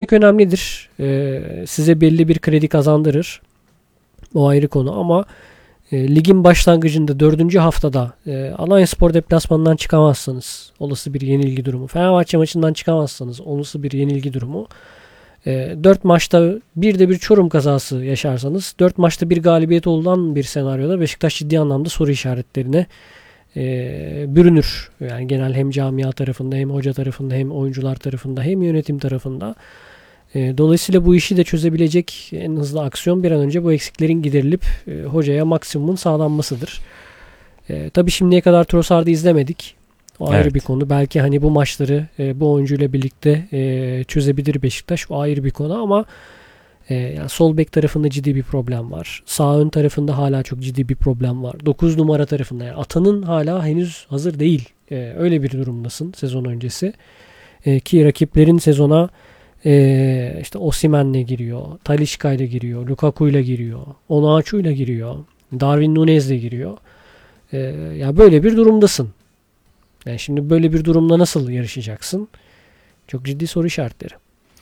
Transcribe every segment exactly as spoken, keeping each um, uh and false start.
çok önemlidir. E, size belli bir kredi kazandırır. O ayrı konu ama e, ligin başlangıcında dördüncü haftada e, Alanyaspor deplasmanından çıkamazsanız olası bir yenilgi durumu. Fenerbahçe maçından çıkamazsanız olası bir yenilgi durumu. E, dört maçta bir de bir Çorum kazası yaşarsanız dört maçta bir galibiyet olan bir senaryoda Beşiktaş ciddi anlamda soru işaretlerine e, bürünür. Yani genel hem camia tarafında hem hoca tarafında hem oyuncular tarafında hem yönetim tarafında. E, dolayısıyla bu işi de çözebilecek en hızlı aksiyon bir an önce bu eksiklerin giderilip e, hocaya maksimumun sağlanmasıdır. E, tabii şimdiye kadar Trossard'ı izlemedik. O ayrı Evet. bir konu. Belki hani bu maçları e, bu oyuncuyla birlikte e, çözebilir Beşiktaş. O ayrı bir konu ama e, yani sol bek tarafında ciddi bir problem var. Sağ ön tarafında hala çok ciddi bir problem var. dokuz numara tarafında yani Atan'ın hala henüz hazır değil. E, öyle bir durumdasın sezon öncesi. E, ki rakiplerin sezona e, işte Osimhen'le giriyor. Talisca'yla giriyor. Lukaku'yla giriyor. Onaçu'yla giriyor. Darwin Nunez'le giriyor. E, ya böyle bir durumdasın. Yani şimdi böyle bir durumda nasıl yarışacaksın? Çok ciddi soru işaretleri.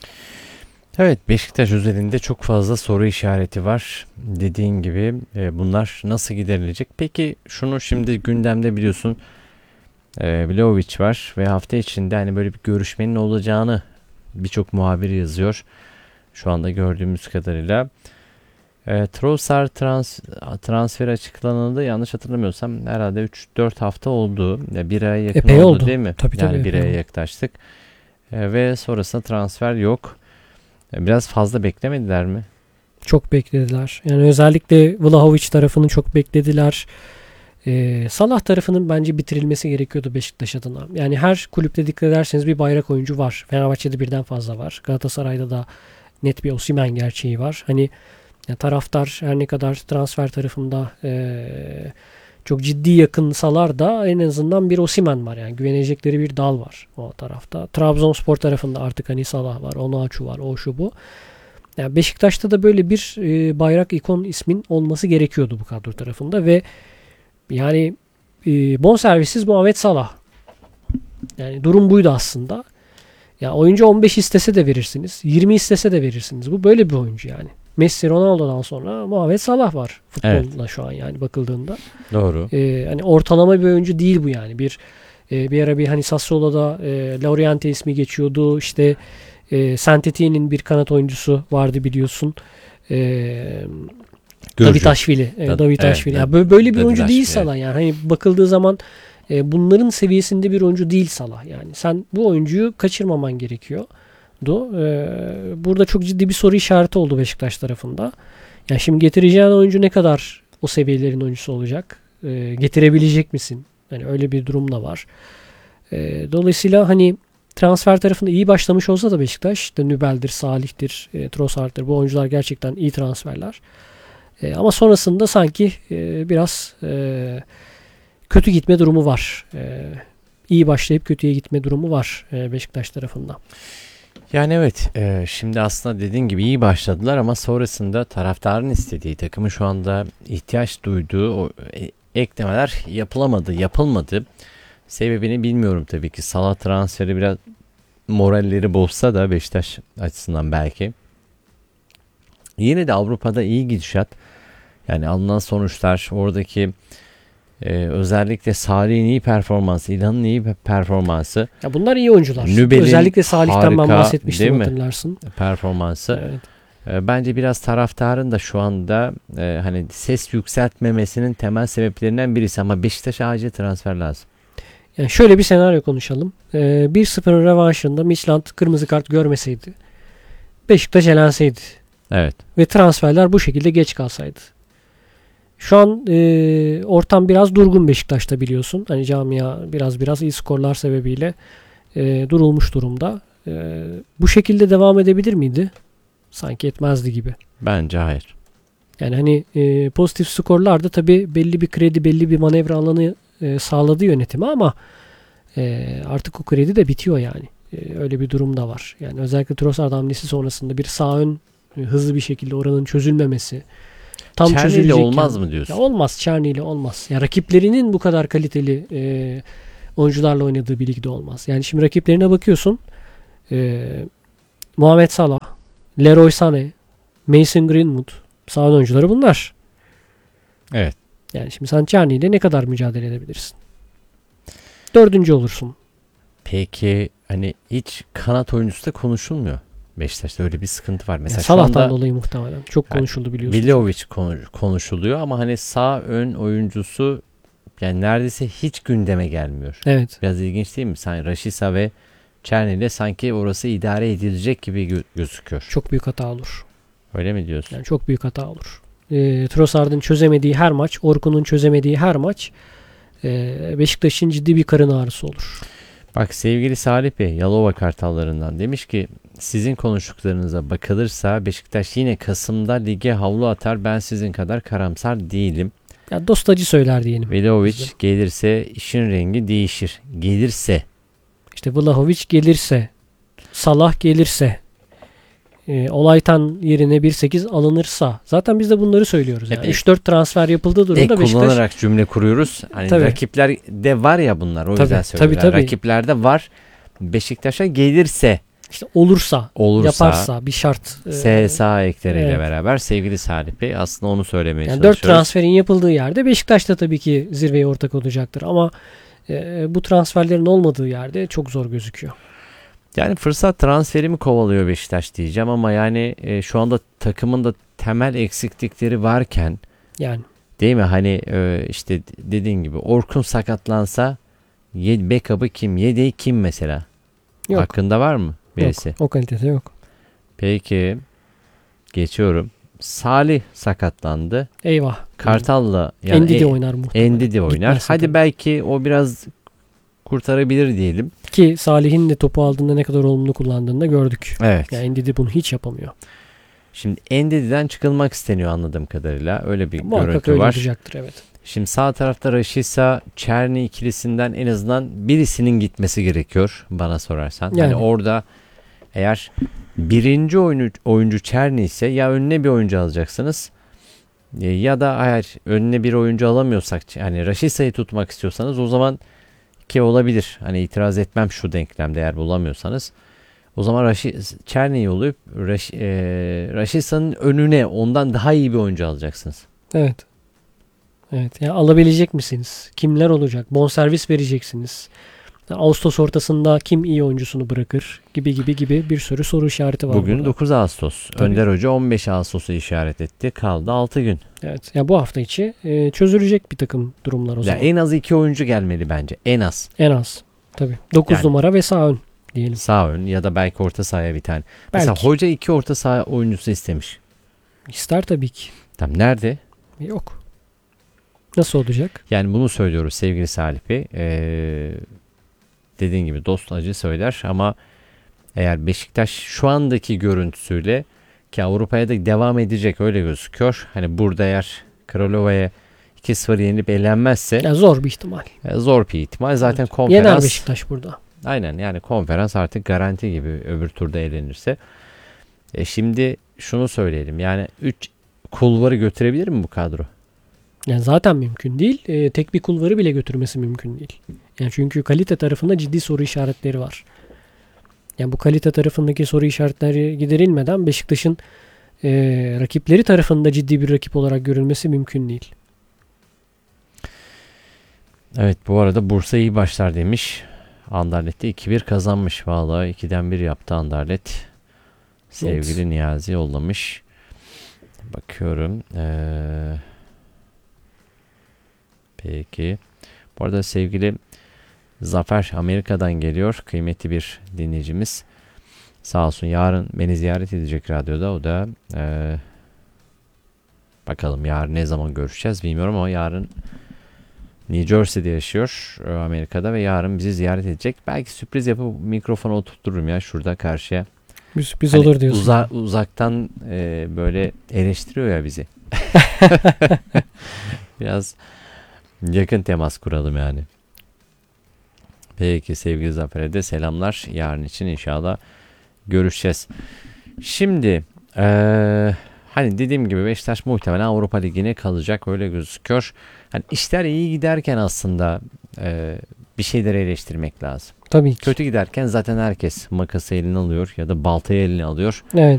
Evet, Beşiktaş üzerinde çok fazla soru işareti var. Dediğin gibi e, bunlar nasıl giderilecek? Peki şunu şimdi gündemde biliyorsun. E, Vlahovic var ve hafta içinde hani böyle bir görüşmenin olacağını birçok muhabir yazıyor. Şu anda gördüğümüz kadarıyla. E, Trossard trans, transfer açıklanıldı. Yanlış hatırlamıyorsam herhalde üç dört hafta oldu. Ya bir aya yakın Epey oldu, oldu. değil mi? Tabii, yani tabii, bir epey aya oldu. yaklaştık. E, ve sonrasında transfer yok. E, biraz fazla beklemediler mi? Çok beklediler. Yani özellikle Vlahovic tarafını çok beklediler. Ee, Salah tarafının bence bitirilmesi gerekiyordu Beşiktaş adına. Yani her kulüpte dikkat ederseniz bir bayrak oyuncu var. Fenerbahçe'de birden fazla var. Galatasaray'da da net bir Osimhen gerçeği var. Hani ya taraftar her ne kadar transfer tarafında ee, çok ciddi yakınsalar da en azından bir Osimhen var. Yani güvenecekleri bir dal var o tarafta. Trabzonspor tarafında artık hani Salah var, Onaçu var, o şu bu. Yani Beşiktaş'ta da böyle bir e, bayrak ikon ismin olması gerekiyordu bu kadro tarafında ve yani e, bonservissiz Muhammed Salah. Yani durum buydu aslında. Ya oyuncu on beş istese de verirsiniz. yirmi istese de verirsiniz. Bu böyle bir oyuncu yani. Messi, Ronaldo'dan sonra Muhammed Salah var futbolda Evet. şu an yani bakıldığında. Doğru. Ee, hani ortalama bir oyuncu değil bu yani. Bir e, bir ara bir hani Sassuolo'da e, Lauriente ismi geçiyordu. İşte e, Saint-Étienne'in bir kanat oyuncusu vardı biliyorsun. E, Davitaşvili. E, Da- Davitaşvili. evet, Yani böyle, böyle bir oyuncu değil Davitaşvili, Salah yani. Hani bakıldığı zaman e, bunların seviyesinde bir oyuncu değil Salah yani. Sen bu oyuncuyu kaçırmaman gerekiyor. Ee, burada çok ciddi bir soru işareti oldu Beşiktaş tarafında. Yani şimdi getireceğin oyuncu ne kadar o seviyelerin oyuncusu olacak? Ee, getirebilecek misin? Yani öyle bir durum da var. Ee, dolayısıyla hani transfer tarafında iyi başlamış olsa da Beşiktaş, işte Nübel'dir, Salih'tir, e, Trossard'dır. Bu oyuncular gerçekten iyi transferler. E, ama sonrasında sanki e, biraz e, kötü gitme durumu var. E, iyi başlayıp kötüye gitme durumu var e, Beşiktaş tarafında. Yani evet, e, şimdi aslında dediğin gibi iyi başladılar ama sonrasında taraftarın istediği, takımın şu anda ihtiyaç duyduğu o e, eklemeler yapılamadı, yapılmadı. Sebebini bilmiyorum tabii ki. Salah transferi biraz moralleri bozsa da Beşiktaş açısından belki. Yine de Avrupa'da iyi gidişat. Yani alınan sonuçlar, oradaki e, özellikle Salih'in iyi performansı, İlhan'ın iyi performansı. Ya bunlar iyi oyuncular. Nübel'in özellikle Salih'ten ben harika, bahsetmiştim, değil mi? hatırlarsın. Performansı. Evet. E, bence biraz taraftarın da şu anda e, hani ses yükseltmemesinin temel sebeplerinden birisi ama Beşiktaş'a acil transfer lazım. Yani şöyle bir senaryo konuşalım. Ee, bir sıfırın revanşında Midtjylland kırmızı kart görmeseydi, Beşiktaş elenseydi Evet. ve transferler bu şekilde geç kalsaydı. Şu an e, ortam biraz durgun Beşiktaş'ta biliyorsun. Hani camia biraz biraz iyi skorlar sebebiyle e, durulmuş durumda. E, bu şekilde devam edebilir miydi? Sanki etmezdi gibi. Bence hayır. Yani hani e, pozitif skorlar da tabii belli bir kredi, belli bir manevra alanı e, sağladı yönetimi ama e, artık o kredi de bitiyor yani. E, öyle bir durum da var. Yani özellikle Trossard hamlesi sonrasında bir sağ ön e, hızlı bir şekilde oranın çözülmemesi. Tam Çerni'yle çözülecekken. olmaz mı diyorsun? Ya olmaz. Çerni'yle olmaz. Ya rakiplerinin bu kadar kaliteli e, oyuncularla oynadığı bir ligde olmaz. Yani şimdi rakiplerine bakıyorsun. E, Muhammed Salah, Leroy Sané, Mason Greenwood. Sağ oyuncuları bunlar. Evet. Yani şimdi sen Çerni ile ne kadar mücadele edebilirsin? Dördüncü olursun. Peki hani hiç kanat oyuncusu da konuşulmuyor. Beşiktaş'ta öyle bir sıkıntı var. Mesela Yani şu Salah'tan anda dolayı muhtemelen. Çok yani konuşuldu biliyorsun. Vlahovic konu- konuşuluyor ama hani sağ ön oyuncusu yani neredeyse hiç gündeme gelmiyor. Evet. Biraz ilginç değil mi? Sanki Rashica ve Çerni ile sanki orası idare edilecek gibi gö- gözüküyor. Çok büyük hata olur. Öyle mi diyorsun? Yani çok büyük hata olur. E, Trossard'ın çözemediği her maç, Orkun'un çözemediği her maç e, Beşiktaş'ın ciddi bir karın ağrısı olur. Bak sevgili Salih Bey Yalova Kartallarından demiş ki sizin konuştuklarınıza bakılırsa Beşiktaş yine Kasım'da lige havlu atar, ben sizin kadar karamsar değilim. Ya dost acı söyler diyelim. Vlahovic Bizde. gelirse işin rengi değişir. Gelirse. İşte Vlahovic gelirse, Salah gelirse, e, Olaytan yerine bir sekiz alınırsa, zaten biz de bunları söylüyoruz. Yani Hep üç dört transfer yapıldığı durumda Ek Beşiktaş kullanarak cümle kuruyoruz. Hani Tabii. rakiplerde var ya bunlar, o Tabii, yüzden söylüyorum. tabii, tabii. Rakiplerde var. Beşiktaş'a gelirse, işte olursa, olursa, yaparsa bir şart. e, S S A ekleriyle evet. beraber sevgili Salih Bey aslında onu söylemeye Yani dört çalışıyoruz. transferin yapıldığı yerde Beşiktaş da tabii ki zirveye ortak olacaktır ama e, bu transferlerin olmadığı yerde çok zor gözüküyor. Yani fırsat transferi mi kovalıyor Beşiktaş diyeceğim ama yani e, şu anda takımın da temel eksiklikleri varken Yani değil mi? Hani e, işte dediğin gibi Orkun sakatlansa ye- backup'ı kim? Yedeği kim mesela? yok. Hakkında var mı birisi? Yok. O kalitede yok. Peki geçiyorum. Salih sakatlandı. Eyvah. Kartal'la yani Ndidi e- oynar muhtemelen. Ndidi oynar. Gitmezse Hadi tabii. belki o biraz kurtarabilir diyelim. Ki Salih'in de topu aldığında ne kadar olumlu kullandığını da gördük. Evet. Yani Ndidi bunu hiç yapamıyor. Şimdi Ndidi'den çıkılmak isteniyor anladığım kadarıyla. Öyle bir Muhakkak görüntü öyle var. olacaktır, evet. Şimdi sağ tarafta Rashica, Çerni ikilisinden en azından birisinin gitmesi gerekiyor bana sorarsan. Yani. Hani orada eğer birinci oyuncu, oyuncu Çerni ise ya önüne bir oyuncu alacaksınız e, ya da eğer önüne bir oyuncu alamıyorsak yani Rashica'yı tutmak istiyorsanız o zaman ki olabilir. Hani itiraz etmem şu denklemde eğer bulamıyorsanız. O zaman Rashi, Çerni'yi yollayıp Raş, e, Rashica'nın önüne ondan daha iyi bir oyuncu alacaksınız. Evet. Evet. Ya alabilecek misiniz? Kimler olacak? Bonservis vereceksiniz. Ağustos ortasında kim iyi oyuncusunu bırakır? Gibi gibi gibi bir sürü soru işareti var. Bugün burada. dokuz Ağustos. Tabii. Önder Hoca on beş Ağustos'u işaret etti. Kaldı altı gün. Evet. Ya bu hafta içi e, çözülecek bir takım durumlar o Ya zaman. en az iki oyuncu gelmeli bence. En az. En az. Tabii. dokuz Yani. numara ve sağ ön diyelim. Sağ ön ya da belki orta sahaya bir tane. Belki. Mesela hoca iki orta saha oyuncusu istemiş. İster tabii ki. Tamam nerede? Yok. Nasıl olacak? Yani bunu söylüyoruz sevgili Salih Bey. Ee, dediğin gibi dost acı söyler ama eğer Beşiktaş şu andaki görüntüsüyle ki Avrupa'ya da devam edecek öyle gözüküyor. Hani burada eğer Kralova'ya iki sıfır yenilip elenmezse Ya zor bir ihtimal. e, zor bir ihtimal. Zaten Evet. konferans Yener Beşiktaş burada. aynen yani konferans artık garanti gibi öbür turda elenirse. E şimdi şunu söyleyelim. Yani üç kulvarı götürebilir mi bu kadro? Yani zaten mümkün değil. Ee, tek bir kulvarı bile götürmesi mümkün değil. Yani çünkü kalite tarafında ciddi soru işaretleri var. Yani bu kalite tarafındaki soru işaretleri giderilmeden Beşiktaş'ın e, rakipleri tarafında ciddi bir rakip olarak görülmesi mümkün değil. Evet bu arada Bursa iyi başlar demiş. Anderlet'te iki bir kazanmış. Vallahi ikiden bir yaptı Anderlet. Sevgili Evet. Niyazi yollamış. Bakıyorum. Ee, peki. Bu arada sevgili Zafer Amerika'dan geliyor. Kıymetli bir dinleyicimiz. Sağ olsun yarın beni ziyaret edecek radyoda. O da ee, bakalım yarın ne zaman görüşeceğiz bilmiyorum ama yarın New Jersey'de yaşıyor Amerika'da ve yarın bizi ziyaret edecek. Belki sürpriz yapıp mikrofonu oturturum ya şurada karşıya. Bir sürpriz Hani olur diyorsun. uza- uzaktan e, böyle eleştiriyor ya bizi. Biraz yakın temas kuralım yani. Peki sevgili Zafer'e de selamlar. Yarın için inşallah görüşeceğiz. Şimdi eee, hani dediğim gibi Beşiktaş muhtemelen Avrupa Ligi'ne kalacak öyle gözüküyor. Hani işler iyi giderken aslında eee, bir şeyleri eleştirmek lazım. Tabii ki. Kötü giderken zaten herkes makası eline alıyor ya da baltayı eline alıyor. Evet.